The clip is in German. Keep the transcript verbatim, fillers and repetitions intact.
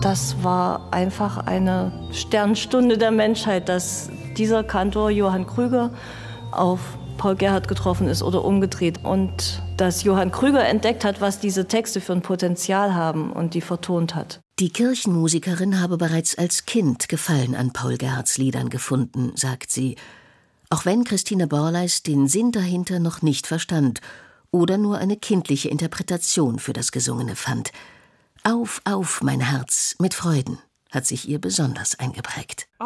Das war einfach eine Sternstunde der Menschheit, dass dieser Kantor Johann Krüger auf Paul Gerhardt getroffen ist oder umgedreht. Und dass Johann Krüger entdeckt hat, was diese Texte für ein Potenzial haben und die vertont hat. Die Kirchenmusikerin habe bereits als Kind Gefallen an Paul Gerhardts Liedern gefunden, sagt sie. Auch wenn Christine Borleis den Sinn dahinter noch nicht verstand oder nur eine kindliche Interpretation für das Gesungene fand. Auf, auf, mein Herz, mit Freuden, hat sich ihr besonders eingeprägt.